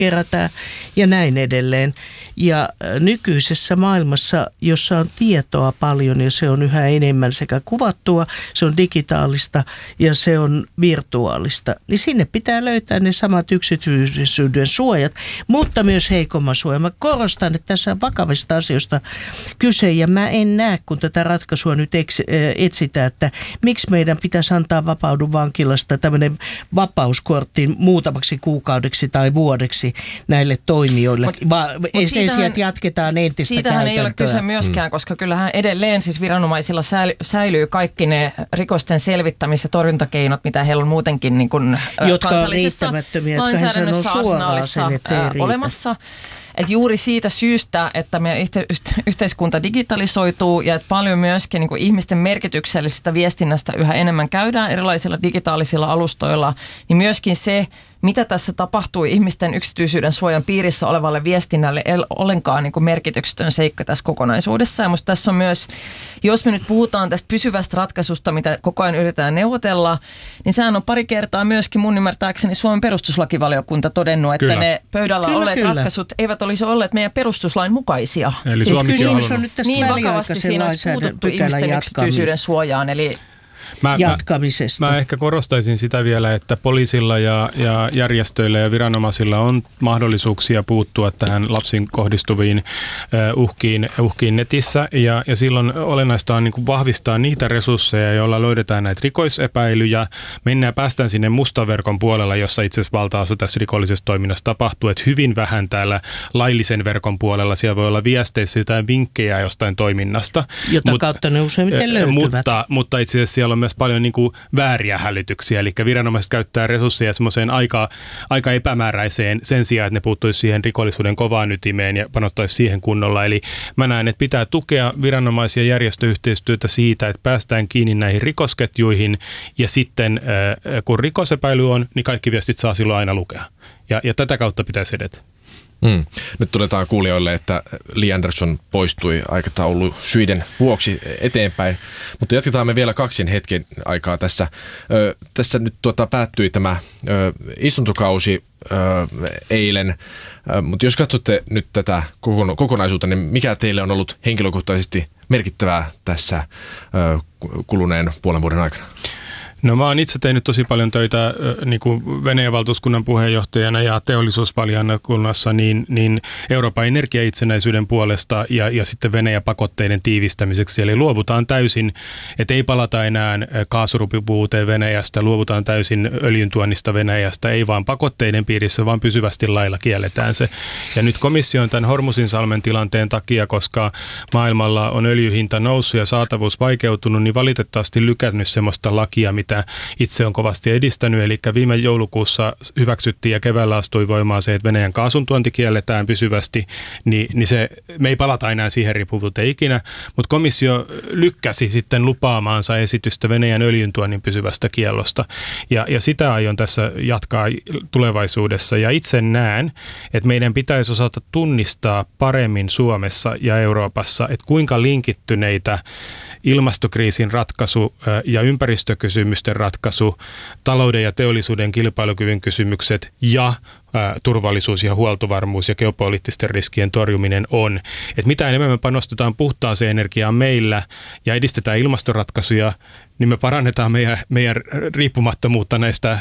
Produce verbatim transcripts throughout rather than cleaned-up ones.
kerätään ja näin edelleen. Ja nykyisessä maailmassa, jossa on tietoa paljon ja se on yhä enemmän sekä kuvattua, se on digitaalista ja se on virtuaalista, niin sinne pitää löytää ne samat yksityisyyden suojat, mutta myös heikomman suoja. Mä korostan, että tässä on vakavista asioista kyse ja mä en näe, kun tätä ratkaisua nyt etsitään, että miksi meidän pitäisi antaa vapaudu vankilasta tämmöinen vapauskortti muutamaksi kuukaudeksi tai vuodeksi näille toimijoille. Mut, Va- mut sen sijaan, että jatketaan entistä siitähän käytäntöä. ei ole kyse myöskään, mm. koska kyllähän edelleen siis viranomaisilla säilyy kaikki ne rikosten selvittämis- ja torjuntakeinot, mitä heillä on muutenkin niin kuin jotka kansallisessa on lainsäädännössä arsenaalissa olemassa. Et juuri siitä syystä, että meidän yhteiskunta digitalisoituu ja että paljon myöskin niin kuin ihmisten merkityksellisestä viestinnästä yhä enemmän käydään erilaisilla digitaalisilla alustoilla, niin myöskin se, mitä tässä tapahtuu ihmisten yksityisyyden suojan piirissä olevalle viestinnälle, ei ollenkaan niin kuin merkityksetön seikka tässä kokonaisuudessa. Ja musta tässä on myös, jos me nyt puhutaan tästä pysyvästä ratkaisusta, mitä koko ajan yritetään neuvotella, niin sehän on pari kertaa myöskin mun ymmärtääkseni Suomen perustuslakivaliokunta todennut, että kyllä. ne pöydällä kyllä, olleet kyllä. ratkaisut eivät olisi olleet meidän perustuslain mukaisia. Eli siis kysymys on nyt tästä niin vakavasti siinä olisi puututtu ihmisten yksityisyyden suojaan, eli Mä, jatkamisesta. Mä, mä ehkä korostaisin sitä vielä, että poliisilla ja, ja järjestöillä ja viranomaisilla on mahdollisuuksia puuttua tähän lapsiin kohdistuviin uh, uhkiin, uhkiin netissä. Ja, ja silloin olennaista on niin kuin vahvistaa niitä resursseja, joilla löydetään näitä rikosepäilyjä. Mennään ja päästään sinne mustaverkon puolella, jossa itse asiassa valtaosa tässä rikollisessa toiminnassa tapahtuu. Että hyvin vähän täällä laillisen verkon puolella. Siellä voi olla viesteissä jotain vinkkejä jostain toiminnasta. Jota Mut, kautta ne useimmiten löytyvät. Mutta, mutta itse asiassa siellä on myös paljon niin kuin vääriä hälytyksiä, eli viranomaiset käyttää resursseja semmoiseen aika, aika epämääräiseen sen sijaan, että ne puuttuisi siihen rikollisuuden kovaan ytimeen ja panostaisi siihen kunnolla. Eli mä näen, että pitää tukea viranomais- ja järjestöyhteistyötä siitä, että päästään kiinni näihin rikosketjuihin ja sitten kun rikosepäily on, niin kaikki viestit saa silloin aina lukea. Ja, ja tätä kautta pitäisi edetä. Hmm. Nyt todetaan kuulijoille, että Li Andersson poistui aikataulu syiden vuoksi eteenpäin, mutta jatketaan me vielä kaksin hetken aikaa tässä. Ö, tässä nyt tuota, päättyi tämä ö, istuntokausi ö, eilen, ö, mutta jos katsotte nyt tätä kokonaisuutta, niin mikä teille on ollut henkilökohtaisesti merkittävää tässä ö, kuluneen puolen vuoden aikana? No mä oon itse tehnyt tosi paljon töitä niin kuin Venäjän valtuuskunnan puheenjohtajana ja teollisuusvaliokunnassa niin, niin Euroopan energiaitsenäisyyden puolesta ja, ja sitten Venäjän pakotteiden tiivistämiseksi. Eli luovutaan täysin, että ei palata enää kaasuriippuvuuteen Venäjästä, luovutaan täysin öljyntuonnista Venäjästä, ei vaan pakotteiden piirissä, vaan pysyvästi lailla kielletään se. Ja nyt komissio on tämän Hormuzinsalmen tilanteen takia, koska maailmalla on öljyhinta noussut ja saatavuus vaikeutunut, niin valitettavasti lykännyt semmoista lakia, mitä itse on kovasti edistänyt, eli viime joulukuussa hyväksyttiin ja keväällä astui voimaan se, että Venäjän kaasuntuonti kielletään pysyvästi, niin, niin se, me ei palata enää siihen riippuvuuteen ikinä, mutta komissio lykkäsi sitten lupaamaansa esitystä Venäjän öljyntuonnin pysyvästä kiellosta, ja, ja sitä aion tässä jatkaa tulevaisuudessa, ja itse näen, että meidän pitäisi osata tunnistaa paremmin Suomessa ja Euroopassa, että kuinka linkittyneitä ilmastokriisin ratkaisu ja ympäristökysymysten ratkaisu, talouden ja teollisuuden kilpailukyvyn kysymykset ja ä, turvallisuus ja huoltovarmuus ja geopoliittisten riskien torjuminen on. Et mitä enemmän me panostetaan puhtaaseen energiaan meillä ja edistetään ilmastoratkaisuja, niin me parannetaan meidän, meidän riippumattomuutta näistä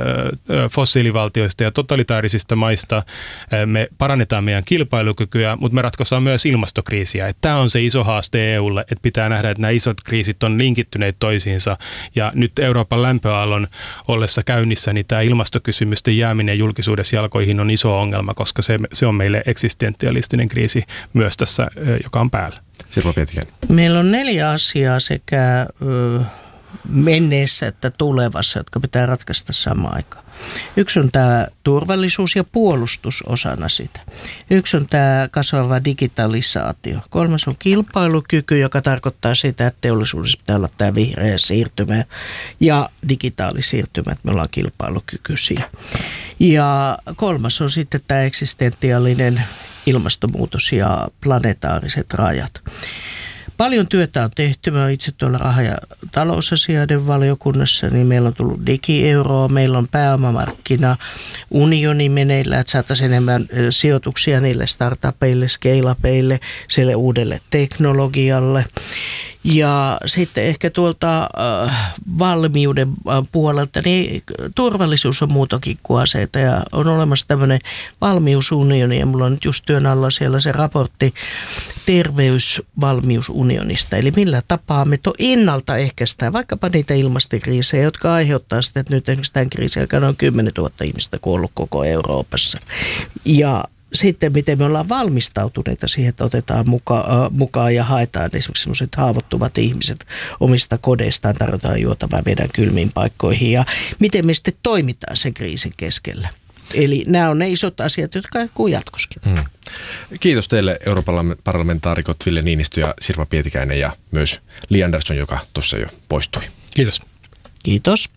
ö, fossiilivaltioista ja totalitaarisista maista. Me parannetaan meidän kilpailukykyä, mutta me ratkaistaan myös ilmastokriisiä. Tämä on se iso haaste E U:lle, että pitää nähdä, että nämä isot kriisit on linkittyneet toisiinsa. Ja nyt Euroopan lämpöaallon ollessa käynnissä, niin tämä ilmastokysymysten jääminen julkisuudessa jalkoihin on iso ongelma, koska se, se on meille eksistentialistinen kriisi myös tässä, joka on päällä. Sirpa Pietikäinen. Meillä on neljä asiaa sekä ö, menneessä että tulevassa, jotka pitää ratkaista samaan aikaan. Yksi on tämä turvallisuus ja puolustus osana sitä. Yksi on tämä kasvava digitalisaatio. Kolmas on kilpailukyky, joka tarkoittaa sitä, että teollisuudessa pitää olla tämä vihreä siirtymä ja digitaalisiirtymä, että me ollaan kilpailukykyisiä. Ja kolmas on sitten tämä eksistentiaalinen ilmastonmuutos ja planetaariset rajat. Paljon työtä on tehty. Mä itse tuolla raha- ja talousasioiden valiokunnassa, niin meillä on tullut digieuroa, meillä on pääomamarkkina, unioni meneillään, että saataisiin enemmän sijoituksia niille startupeille, scale-upeille, sille uudelle teknologialle. Ja sitten ehkä tuolta äh, valmiuden äh, puolelta, niin turvallisuus on muutakin kuin aseita ja on olemassa tämmöinen valmiusunioni ja mulla on nyt just työn alla siellä se raportti terveysvalmiusunionista. Eli millä tapaa me to ennaltaehkäistään vaikkapa niitä ilmastokriisejä, jotka aiheuttaa sitä, että nyt esimerkiksi tämän kriisin aikana on kymmenen tuhatta ihmistä kuollut koko Euroopassa. Ja sitten miten me ollaan valmistautuneita siihen, että otetaan muka, äh, mukaan ja haetaan esimerkiksi sellaiset haavoittuvat ihmiset omista kodeistaan, tarjotaan juotavaa meidän kylmiin paikkoihin ja miten me sitten toimitaan sen kriisin keskellä. Eli nämä on ne isot asiat, jotka jatkuu jatkoskin. Hmm. Kiitos teille Euroopan parlamentaarikot Ville Niinistö ja Sirpa Pietikäinen ja myös Li Andersson, joka tuossa jo poistui. Kiitos. Kiitos.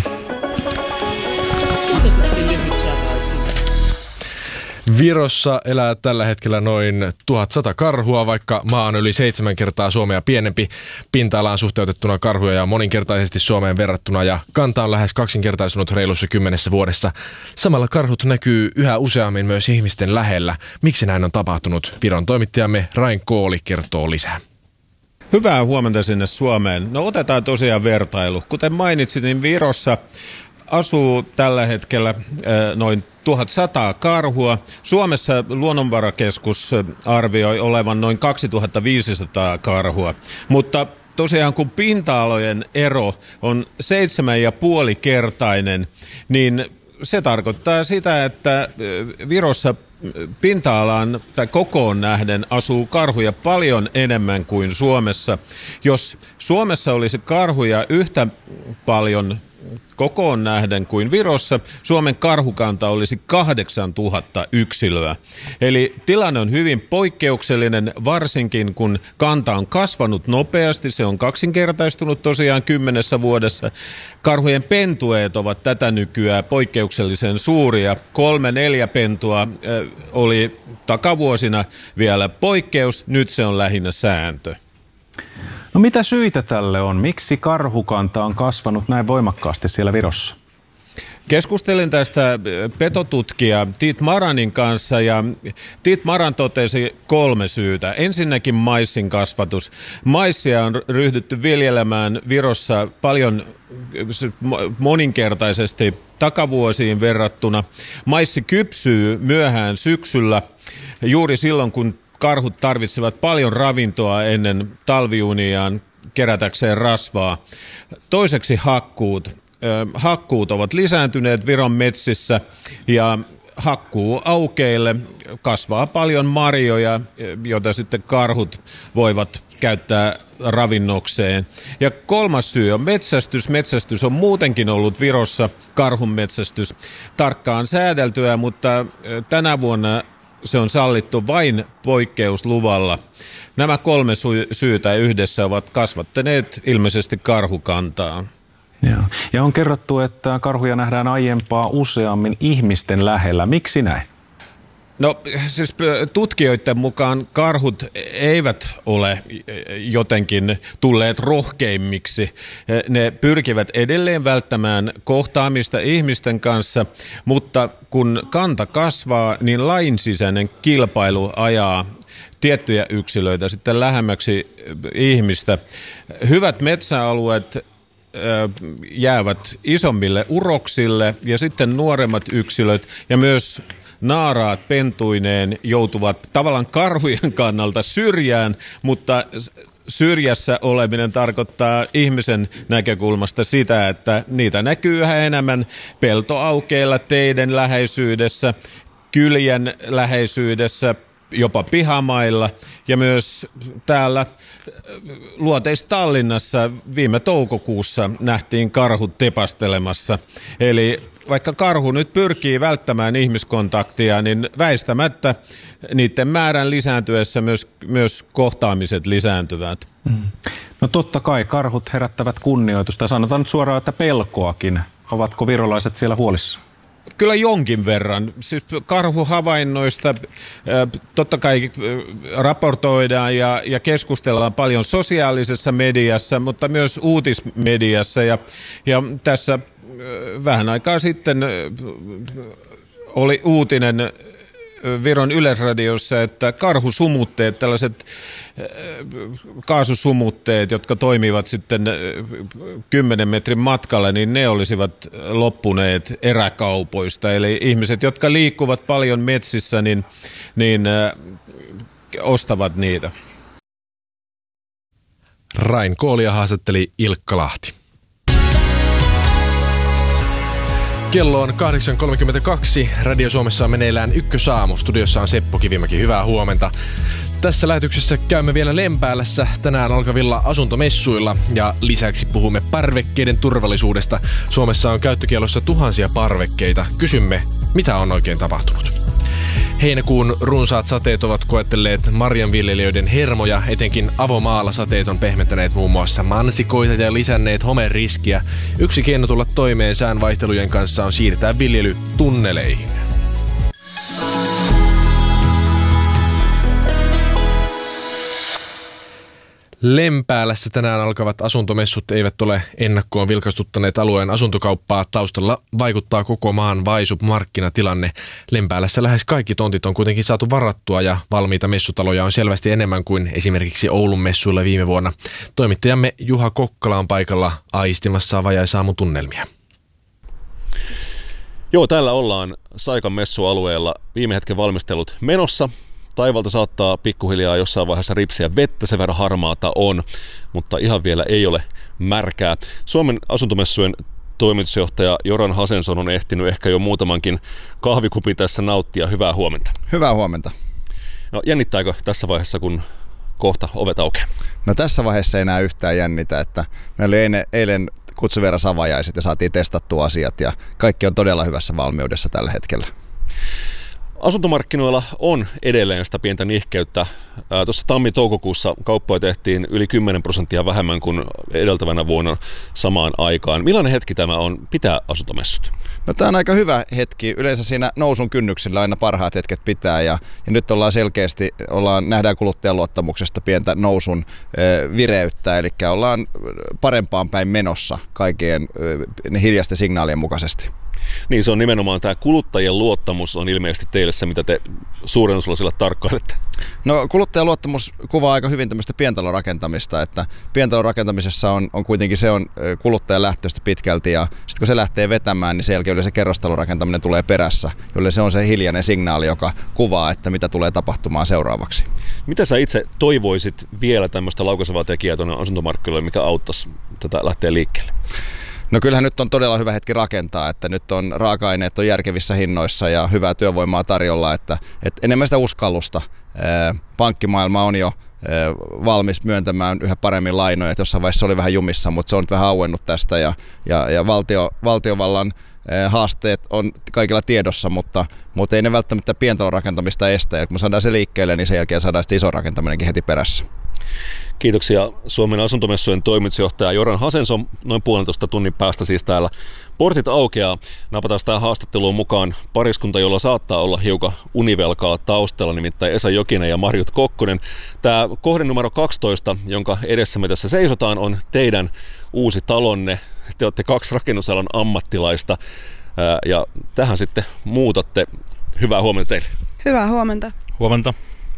Virossa elää tällä hetkellä noin tuhatsata karhua, vaikka maa on yli seitsemän kertaa Suomea pienempi. Pinta-alaan suhteutettuna karhuja ja moninkertaisesti Suomeen verrattuna ja kanta on lähes kaksinkertaistunut reilussa kymmenessä vuodessa. Samalla karhut näkyy yhä useammin myös ihmisten lähellä. Miksi näin on tapahtunut? Viron toimittajamme Rain Kooli kertoo lisää. Hyvää huomenta sinne Suomeen. No otetaan tosiaan vertailu. Kuten mainitsin, niin Virossa asuu tällä hetkellä äh, noin tuhatsata karhua. Suomessa Luonnonvarakeskus arvioi olevan noin kaksituhattaviisisataa karhua, mutta tosiaan kun pinta-alojen ero on seitsemän ja puoli kertainen, niin se tarkoittaa sitä, että Virossa pinta-alaan tai kokoon nähden asuu karhuja paljon enemmän kuin Suomessa. Jos Suomessa olisi karhuja yhtä paljon kokoon nähden kuin Virossa, Suomen karhukanta olisi kahdeksantuhatta yksilöä. Eli tilanne on hyvin poikkeuksellinen, varsinkin kun kanta on kasvanut nopeasti. Se on kaksinkertaistunut tosiaan kymmenessä vuodessa. Karhujen pentueet ovat tätä nykyään poikkeuksellisen suuria. Kolme, neljä pentua äh, oli takavuosina vielä poikkeus, nyt se on lähinnä sääntö. No mitä syitä tälle on? Miksi karhukanta on kasvanut näin voimakkaasti siellä Virossa? Keskustelin tästä petotutkija Tiit Maranin kanssa ja Tiit Maran totesi kolme syytä. Ensinnäkin maissin kasvatus. Maissia on ryhdytty viljelemään Virossa paljon moninkertaisesti takavuosiin verrattuna. Maissi kypsyy myöhään syksyllä juuri silloin, kun karhut tarvitsevat paljon ravintoa ennen talviuniaan kerätäkseen rasvaa. Toiseksi hakkuut. Hakkuut ovat lisääntyneet Viron metsissä ja hakkuu aukeille kasvaa paljon marjoja, joita sitten karhut voivat käyttää ravinnokseen. Ja kolmas syy on metsästys. Metsästys on muutenkin ollut Virossa, karhun metsästys, tarkkaan säädeltyä, mutta tänä vuonna se on sallittu vain poikkeusluvalla. Nämä kolme sy- syytä yhdessä ovat kasvattaneet ilmeisesti karhukantaa. Joo. Ja on kerrottu, että karhuja nähdään aiempaa useammin ihmisten lähellä. Miksi näin? No siis tutkijoiden mukaan karhut eivät ole jotenkin tulleet rohkeimmiksi. Ne pyrkivät edelleen välttämään kohtaamista ihmisten kanssa, mutta kun kanta kasvaa, niin lain sisäinen kilpailu ajaa tiettyjä yksilöitä sitten lähemmäksi ihmistä. Hyvät metsäalueet jäävät isommille uroksille ja sitten nuoremmat yksilöt ja myös naaraat pentuineen joutuvat tavallaan karhujen kannalta syrjään, mutta syrjässä oleminen tarkoittaa ihmisen näkökulmasta sitä, että niitä näkyy yhä enemmän peltoaukeilla, teiden läheisyydessä, kyljen läheisyydessä, jopa pihamailla ja myös täällä Luoteis-Tallinnassa viime toukokuussa nähtiin karhut tepastelemassa. Eli vaikka karhu nyt pyrkii välttämään ihmiskontaktia, niin väistämättä niiden määrän lisääntyessä myös, myös kohtaamiset lisääntyvät. Mm. No totta kai karhut herättävät kunnioitusta. Sanotaan nyt suoraan, että pelkoakin. Ovatko virolaiset siellä huolissa? Kyllä jonkin verran. Siis karhuhavainnoista totta kai raportoidaan ja, ja keskustellaan paljon sosiaalisessa mediassa, mutta myös uutismediassa. Ja, ja tässä vähän aikaa sitten oli uutinen Viron Yleisradiossa, että karhusumutteet, tällaiset kaasusumutteet, jotka toimivat sitten kymmenen metrin matkalla, niin ne olisivat loppuneet eräkaupoista. Eli ihmiset, jotka liikkuvat paljon metsissä, niin, niin äh, ostavat niitä. Rain Koolia haastatteli Ilkka Lahti. Kello on kahdeksan kolmekymmentäkaksi. Radio Suomessa on meneillään Ykkösaamu. Studiossa on Seppo Kivimäki. Hyvää huomenta. Tässä lähetyksessä käymme vielä Lempäälässä tänään alkavilla asuntomessuilla ja lisäksi puhumme parvekkeiden turvallisuudesta. Suomessa on käyttökiellossa tuhansia parvekkeita. Kysymme, mitä on oikein tapahtunut? Heinäkuun runsaat sateet ovat koettelleet marjanviljelijöiden hermoja, etenkin avomaalla sateet on pehmentäneet muun muassa mansikoita ja lisänneet homeriskiä. Yksi keino tulla toimeen säänvaihtelujen kanssa on siirtää viljely tunneleihin. Lempäälässä tänään alkavat asuntomessut eivät ole ennakkoon vilkastuttaneet alueen asuntokauppaa. Taustalla vaikuttaa koko maan vaisu markkinatilanne. Lempäälässä lähes kaikki tontit on kuitenkin saatu varattua ja valmiita messutaloja on selvästi enemmän kuin esimerkiksi Oulun messuilla viime vuonna. Toimittajamme Juha Kokkala on paikalla aistimassa vajaisaamun tunnelmia. Joo, täällä ollaan Saikan messualueella. Viime hetken valmistelut menossa. Taivalta saattaa pikkuhiljaa jossain vaiheessa ripsiä vettä, sen verran harmaata on, mutta ihan vielä ei ole märkää. Suomen asuntomessujen toimitusjohtaja Joran Hasenson on ehtinyt ehkä jo muutamankin kahvikupi tässä nauttia. Hyvää huomenta. Hyvää huomenta. No, jännittääkö tässä vaiheessa, kun kohta ovet aukeaa? No tässä vaiheessa ei enää yhtään jännitä, että meillä oli eilen, eilen kutsuvieras avajaiset ja saatiin testattua asiat ja kaikki on todella hyvässä valmiudessa tällä hetkellä. Asuntomarkkinoilla on edelleen sitä pientä nihkeyttä. Tuossa tammi-toukokuussa kauppoja tehtiin yli kymmenen prosenttia vähemmän kuin edeltävänä vuonna samaan aikaan. Millainen hetki tämä on pitää asuntomessut? No, tämä on aika hyvä hetki. Yleensä siinä nousun kynnyksillä aina parhaat hetket pitää ja, ja nyt ollaan selkeästi, ollaan, nähdään kuluttajan luottamuksesta pientä nousun e, vireyttä, eli ollaan parempaan päin menossa kaikkien e, hiljaisten signaalien mukaisesti. Niin, se on nimenomaan tämä kuluttajien luottamus on ilmeisesti teille se, mitä te suuren osalla sillä tarkkailette. No, kuluttajan luottamus kuvaa aika hyvin tämmöistä pientalorakentamista, että pientalorakentamisessa on, on kuitenkin se on kuluttajan lähtöistä pitkälti ja sitten kun se lähtee vetämään, niin sen jälkeen se kerrostalorakentaminen tulee perässä, jolle se on se hiljainen signaali, joka kuvaa, että mitä tulee tapahtumaan seuraavaksi. Mitä sä itse toivoisit vielä tämmöistä laukaisevaa tekijää tuonne asuntomarkkinoille, mikä auttaisi tätä lähteä liikkeelle? No kyllähän nyt on todella hyvä hetki rakentaa, että nyt on raaka-aineet on järkevissä hinnoissa ja hyvää työvoimaa tarjolla, että, että enemmän sitä uskallusta. Pankkimaailma on jo valmis myöntämään yhä paremmin lainoja, että jossain vaiheessa oli vähän jumissa, mutta se on nyt vähän auennut tästä ja, ja, ja valtio, valtiovallan haasteet on kaikilla tiedossa, mutta, mutta ei ne välttämättä pientalorakentamista estä ja kun me saadaan se liikkeelle, niin sen jälkeen saadaan sitten iso rakentaminenkin heti perässä. Kiitoksia Suomen asuntomessujen toimitusjohtaja Joran Hasenson. Noin puolentoista tunnin päästä siis täällä portit aukeaa. Napataan tähän haastatteluun mukaan pariskunta, jolla saattaa olla hiukan univelkaa taustalla, nimittäin Esa Jokinen ja Marjut Kokkonen. Tämä kohde numero kaksitoista, jonka edessä me tässä seisotaan, on teidän uusi talonne. Te olette kaksi rakennusalan ammattilaista ja tähän sitten muutatte. Hyvää huomenta teille. Hyvää huomenta. Huomenta.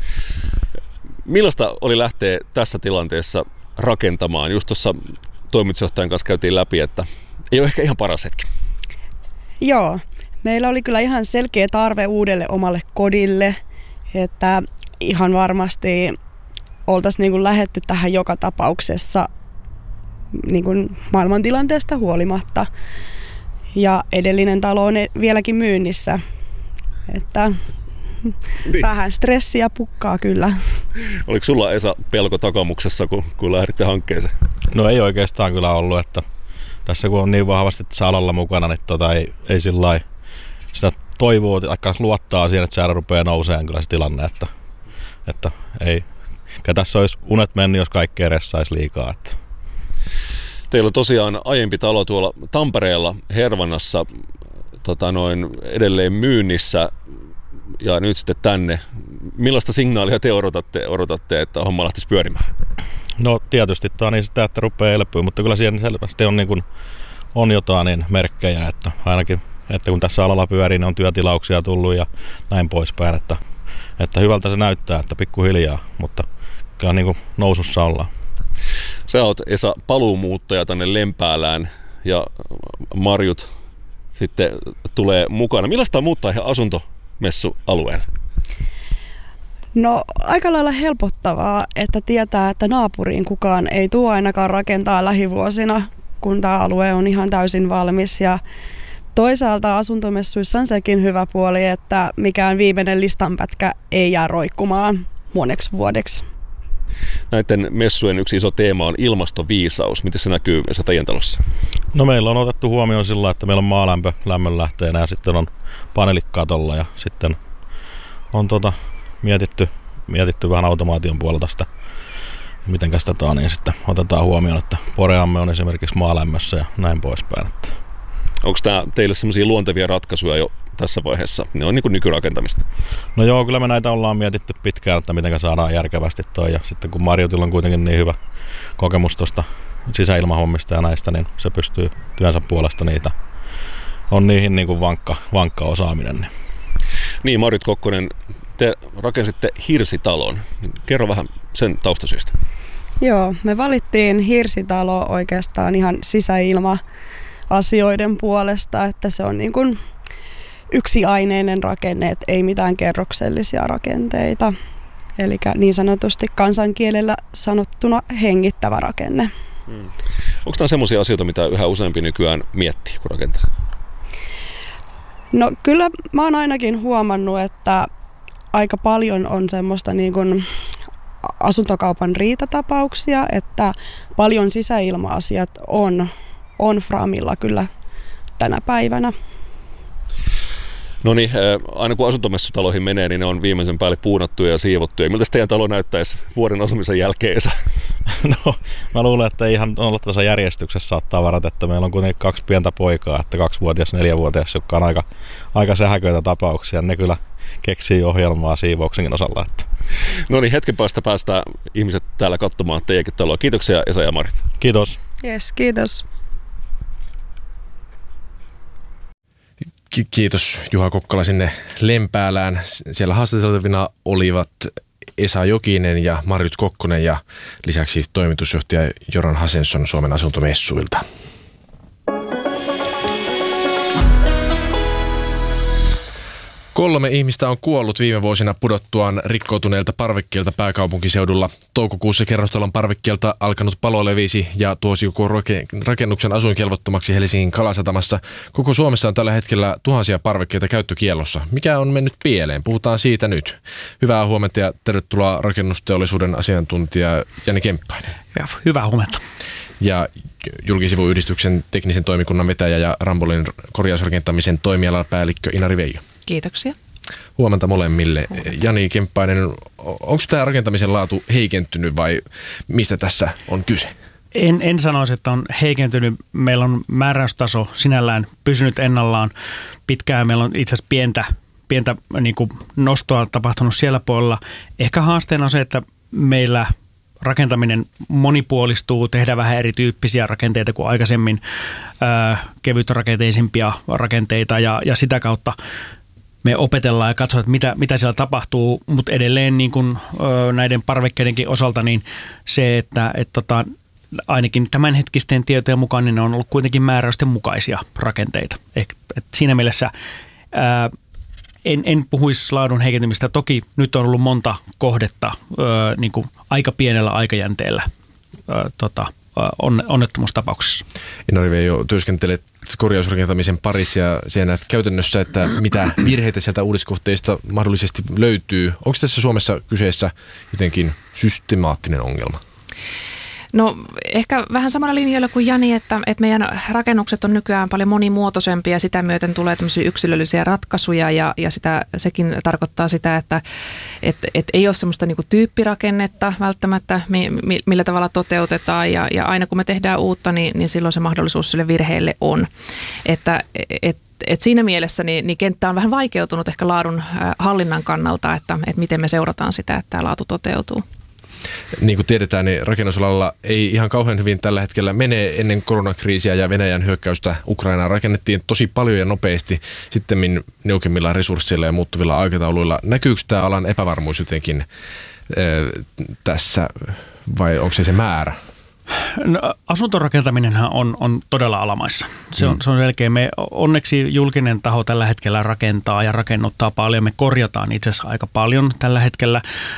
Millaista oli lähteä tässä tilanteessa rakentamaan? Just tuossa toimitusjohtajan kanssa käytiin läpi, että ei ole ehkä ihan paras hetki. Joo, meillä oli kyllä ihan selkeä tarve uudelle omalle kodille, että ihan varmasti oltaisiin niin kuin lähdetty tähän joka tapauksessa niin kuin maailmantilanteesta huolimatta. Ja edellinen talo on vieläkin myynnissä, että niin. Vähän stressiä pukkaa kyllä. Oliko sulla, Esa, pelko takamuksessa, kun, kun lähditte hankkeeseen? No ei oikeastaan kyllä ollut, että tässä kun on niin vahvasti tässä alalla mukana, niin tota ei, ei sillä lailla sitä toivoo, että luottaa siihen, että säädä rupeaa nousemaan kyllä se tilanne, että, että ei. Tässä olisi unet mennyt, jos kaikki ressaisi liikaa. Että. Teillä on tosiaan aiempi talo tuolla Tampereella Hervannassa. tota noin, edelleen myynnissä ja nyt sitten tänne. Millaista signaalia te odotatte, odotatte että homma lähtisi pyörimään? No tietysti tämä on niin sitä, että rupeaa elpyä, mutta kyllä siellä selvästi on, niin kuin, on jotain niin merkkejä, että ainakin että kun tässä alalla pyörii, niin on työtilauksia tullut ja näin poispäin, että, että hyvältä se näyttää, että pikkuhiljaa, mutta kyllä niin kuin nousussa ollaan. Sä oot, Esa, paluumuuttaja tänne Lempäälään ja Marjut sitten tulee mukana. Millaista on muuttaa ihan asuntomessualueelle? No aika lailla helpottavaa, että tietää, että naapuriin kukaan ei tule ainakaan rakentaa lähivuosina, kun tämä alue on ihan täysin valmis. Ja toisaalta asuntomessuissa on sekin hyvä puoli, että mikään viimeinen listanpätkä ei jää roikkumaan moneksi vuodeksi. Näiden messujen yksi iso teema on ilmastoviisaus. Miten se näkyy Esa teidän talossa? No meillä on otettu huomioon sillä, että meillä on maalämpö lämmönlähteenä ja sitten on paneelit katolla ja sitten on tota, mietitty, mietitty vähän automaation puolelta sitä, miten sitä niin sitten otetaan huomioon, että poreamme on esimerkiksi maalämmössä ja näin poispäin. Onko tämä teille semmoisia luontevia ratkaisuja jo tässä vaiheessa? Ne on niin kuin nykyrakentamista. No joo, kyllä me näitä ollaan mietitty pitkään, että miten saadaan järkevästi toi. Ja sitten kun Marjutilla on kuitenkin niin hyvä kokemus tuosta sisäilmahommista ja näistä, niin se pystyy työnsä puolesta niitä. On niihin niin kuin vankka, vankka osaaminen. Niin, niin Marjut Kokkonen, te rakensitte hirsitalon. Kerro vähän sen taustasyistä. Joo, me valittiin hirsitalo oikeastaan ihan sisäilma-asioiden puolesta, että se on niin kuin yksiaineinen rakenne, että ei mitään kerroksellisia rakenteita. Eli niin sanotusti kansankielellä sanottuna hengittävä rakenne. Hmm. Onko tämä sellaisia asioita, mitä yhä useampi nykyään miettii, kun rakentaa? No kyllä mä oon ainakin huomannut, että aika paljon on semmoista niin kuin asuntokaupan riitatapauksia, että paljon sisäilma-asiat on, on framilla kyllä tänä päivänä. No niin, aina kun asuntomessutaloihin menee, niin ne on viimeisen päälle puunattuja ja siivottuja. Miltä teidän talo näyttäisi vuoden asumisen jälkeen? No, mä luulen, että ei ihan olla tässä järjestyksessä saattaa varata, että meillä on kuitenkin kaksi pientä poikaa, että kaksivuotias, neljävuotias, jotka on aika, aika sähköitä tapauksia. Ne kyllä keksii ohjelmaa siivouksenkin osalla. Että. No niin, hetken päästä päästään ihmiset täällä katsomaan teidänkin taloa. Kiitoksia Esa ja Marit. Kiitos. Yes, kiitos. Kiitos Juha Kokkola sinne Lempäälään. Siellä haastateltavina olivat Esa Jokinen ja Marjut Kokkonen ja lisäksi toimitusjohtaja Göran Hansson Suomen asuntomessuilta. Kolme ihmistä on kuollut viime vuosina pudottuaan rikkoutuneilta parvekkeilta pääkaupunkiseudulla. Toukokuussa kerrostalon parvekkeelta alkanut palo levisi ja tuosi koko rakennuksen asuinkelvottomaksi Helsingin Kalasatamassa. Koko Suomessa on tällä hetkellä tuhansia parvekkeita käyttökiellossa. Mikä on mennyt pieleen? Puhutaan siitä nyt. Hyvää huomenta ja tervetuloa rakennusteollisuuden asiantuntija Jani Kemppainen. Ja, hyvää huomenta. Ja julkisivuyhdistyksen teknisen toimikunnan vetäjä ja Rambolin korjausrakentamisen toimialapäällikkö Inari Veijo. Kiitoksia. Huomenta molemmille. Jani Kemppainen, onko tämä rakentamisen laatu heikentynyt vai mistä tässä on kyse? En, en sanoisi, että on heikentynyt. Meillä on määräystaso sinällään pysynyt ennallaan pitkään. Meillä on itse asiassa pientä, pientä niin kuin nostoa tapahtunut siellä puolella. Ehkä haasteena on se, että meillä rakentaminen monipuolistuu, tehdään vähän erityyppisiä rakenteita kuin aikaisemmin, ää, kevytrakenteisimpia rakenteita ja, ja sitä kautta me opetellaan ja katsotaan, että mitä, mitä siellä tapahtuu, mutta edelleen niin kuin, ö, näiden parvekkeidenkin osalta niin se, että et, tota, ainakin tämänhetkisten tietojen mukaan niin ne on ollut kuitenkin määräysten mukaisia rakenteita. Et, et siinä mielessä ää, en, en puhuisi laadun heikentymistä. Toki nyt on ollut monta kohdetta ö, niin kuin aika pienellä aikajänteellä ö, tota, on, onnettomuustapauksessa. Inari Veijo, työskentelet korjausrakentamisen parissa ja siellä näet käytännössä, että mitä virheitä sieltä uudiskohteista mahdollisesti löytyy. Onko tässä Suomessa kyseessä jotenkin systemaattinen ongelma? No ehkä vähän samalla linjalla kuin Jani, että, että meidän rakennukset on nykyään paljon monimuotoisempia ja sitä myöten tulee tämmöisiä yksilöllisiä ratkaisuja ja, ja sitä, sekin tarkoittaa sitä, että et, et ei ole semmoista niinku tyyppirakennetta välttämättä, mi, mi, millä tavalla toteutetaan ja, ja aina kun me tehdään uutta, niin, niin silloin se mahdollisuus sille virheelle on. Että et, et siinä mielessä niin, niin kenttä on vähän vaikeutunut ehkä laadun hallinnan kannalta, että, että miten me seurataan sitä, että tämä laatu toteutuu. Niin kuin tiedetään, niin rakennusalalla ei ihan kauhean hyvin tällä hetkellä mene. Ennen koronakriisiä ja Venäjän hyökkäystä Ukrainaan rakennettiin tosi paljon ja nopeasti sitten niukemmilla resursseilla ja muuttuvilla aikatauluilla. Näkyykö tämä alan epävarmuus jotenkin äh, tässä vai onko se se määrä? No, asuntorakentaminenhan on, on todella alamaissa. Se on, mm. se on selkeä. Me onneksi julkinen taho tällä hetkellä rakentaa ja rakennuttaa paljon. Me korjataan itse asiassa aika paljon tällä hetkellä.